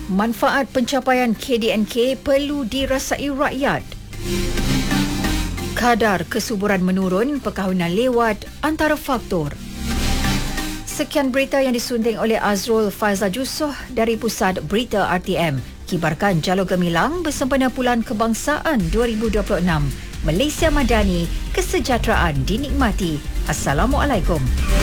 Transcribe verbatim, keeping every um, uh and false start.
Manfaat pencapaian K D N K perlu dirasai rakyat. Kadar kesuburan menurun, perkahwinan lewat antara faktor. Sekian berita yang disunting oleh Azrul Faizal Jusoh dari Pusat Berita R T M. Kibarkan jalur gemilang bersempena Bulan Kebangsaan dua ribu dua puluh enam. Malaysia Madani, kesejahteraan dinikmati. Assalamualaikum.